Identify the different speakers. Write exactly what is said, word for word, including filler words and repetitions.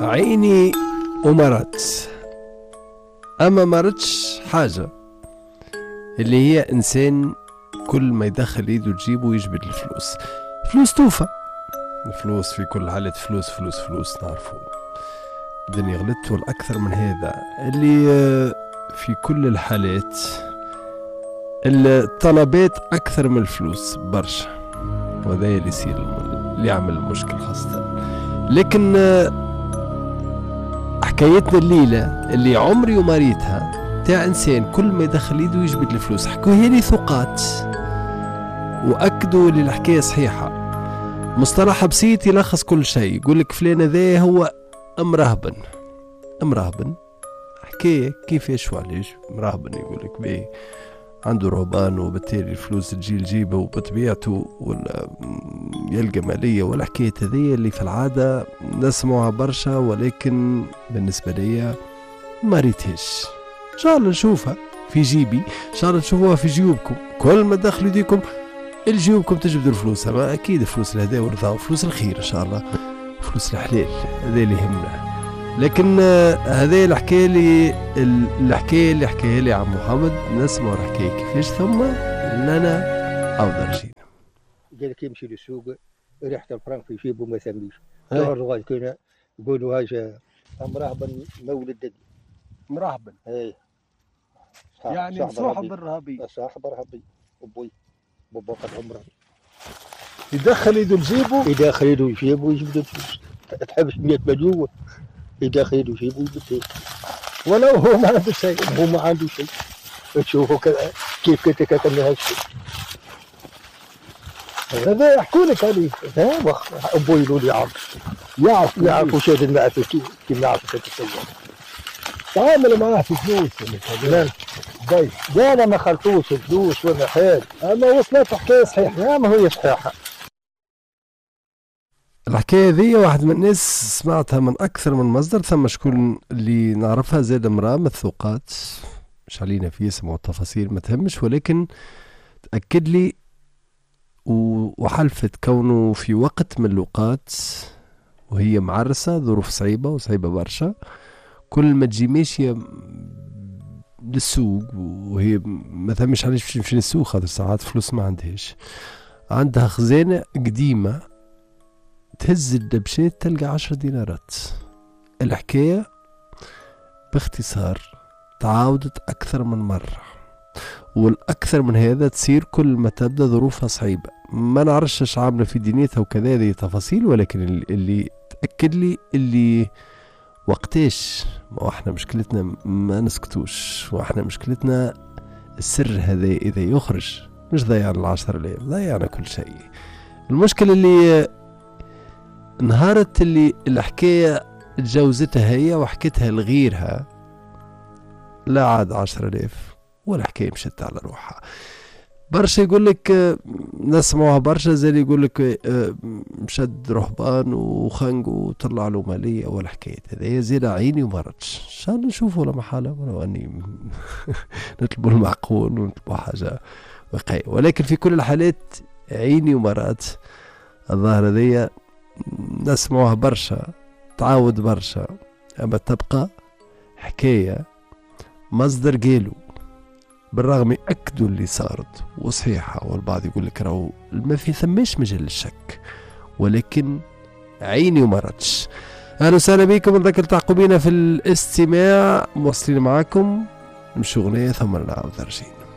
Speaker 1: عيني ومرت، اما مرتش حاجة اللي هي انسان كل ما يدخل ايده تجيبه يجبد الفلوس. فلوس توفى، الفلوس في كل حالة فلوس فلوس فلوس نعرفون. الدنيا غلط والأكثر من هذا اللي في كل الحالات الطلبات أكثر من الفلوس برشا، وهذا اللي يصير اللي يعمل المشكل خاصة. لكن حكايتنا الليلة اللي عمري وما ريتها تاع إنسان كل ما يدخل يده يجبد الفلوس. حكوها لي ثقات وأكدوا لي الحكاية صحيحة. مصطلح بسيط يلخص كل شيء. يقول لك فلان ذا هو مرهبن. مرهبن حكاية كيفاش وعلاش مرهبن؟ يقول لك بيه عنده رهبان وبالتالي الفلوس تجي لجيبه وبطبيعته ولا يلقى مالية، ولا حكاية هذه اللي في العادة نسمعها برشا، ولكن بالنسبة لي ما ريتهاش. إن شاء الله نشوفها في جيبي، إن شاء الله تشوفوها في جيوبكم. كل ما تدخلوا يديكم الجيوبكم تجبدوا الفلوس. ما أكيد فلوس الهدايا والرضا وفلوس الخير إن شاء الله، فلوس الحلال هذا اللي يهمنا. لكن هذه الحكاية اللي الحكاية اللي حكاها لي عم محمد نسمع الحكاية كيفاش، ثم لنا عودة رجينا.
Speaker 2: قال لك يمشي للسوق ريحة الفرنك في جيبه ما ثميش، الرغاية كنا يقولوا هاجا مرهبن مولد دقي.
Speaker 1: مرهبن
Speaker 2: اي
Speaker 1: يعني صاحب الرهبي.
Speaker 2: صاحب الرهبي ابوي بابا قد عمره
Speaker 1: يدخل يده لجيبه،
Speaker 2: يدخل يده لجيبه ويجبد الفلوس. تحبس مية مليون يدخل يده لجيبه ويجبد،
Speaker 1: ولو هو ما عنده شيء.
Speaker 2: هو ما عنده شيء. تشوفوا كيف كنت كتب لها الشيء
Speaker 1: هذا يحكوا لك عليه.
Speaker 2: ها وخ ابوي يقول يعرف يعرف يعرف وش هذا المعرفة كيف ما يعرف تتسوى.
Speaker 1: تعامل معاه في فلوس.
Speaker 2: لا لا انا ما خلطوش الفلوس ولا حاجه،
Speaker 1: اما وصلت حكايه صحيحه.
Speaker 2: لا ما هي صحيحه.
Speaker 1: الحكايه ذي واحد من الناس سمعتها من اكثر من مصدر، ثم شكون اللي نعرفها زاد امراه من الثقات، مش علينا في اسم والتفاصيل ما تهمش، ولكن تاكد لي وحلفت كونه في وقت من الاوقات وهي معرسه ظروف صعيبه وصعيبه برشا، كل ما تجي ماشيه للسوق وهي ما ثمش علاش باش تمشي للسوق، خاطر ساعات فلوس ما عندهاش، عندها خزانه قديمه تهز الدبشات تلقى عشر دينارات. الحكايه باختصار تعاودت اكثر من مره، والاكثر من هذا تصير كل ما تبدا ظروفها صعيبه. ما نعرفش اش عامله في دنيتها وكذا، هذه تفاصيل، ولكن اللي تاكد لي اللي وقتاش ما احنا مشكلتنا ما نسكتوش، واحنا مشكلتنا السر هذا اذا يخرج مش ضيعنا العشر الاف، ضيعنا كل شيء. المشكلة اللي نهارت اللي الحكاية تجوزتها هي وحكتها لغيرها لا عاد عشر الاف ولا حكاية مشت على روحها. برشا يقول لك نسمعوها برشا زي يقول لك مشد رهبان وخنق وطلع له ماليه ولا حكايه هذا زيد عيني وما ردش. ان شاء الله نشوفوا ولا محاله، ولو اني نطلبوا المعقول ونطلبوا حاجه واقعيه، ولكن في كل الحالات عيني وما ردت. الظاهره ذي نسمعوها برشا تعاود برشا، اما تبقى حكايه مصدر قالوا بالرغم يأكدوا اللي صارت وصحيحة، والبعض يقول لك راهو ما في ثماش مجال للشك، ولكن عيني وما ردش. أهلا وسهلا بكم، نذكر تعقبينا في الاستماع، مواصلين معاكم نمشي أغنية ثم نعاود رجعنا.